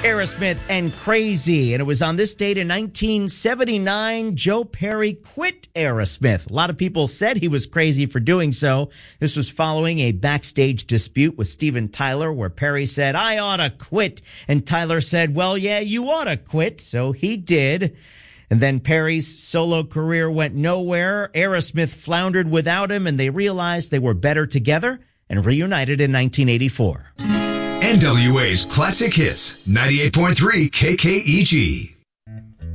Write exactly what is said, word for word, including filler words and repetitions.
Aerosmith and Crazy. And it was on this date in nineteen seventy-nine, Joe Perry quit Aerosmith. A lot of people said he was crazy for doing so. This was following a backstage dispute with Steven Tyler where Perry said, "I ought to quit." And Tyler said, "Well, yeah, you ought to quit." So he did. And then Perry's solo career went nowhere. Aerosmith floundered without him, and they realized they were better together and reunited in nineteen eighty-four. N W A's Classic Hits, ninety-eight point three K K E G.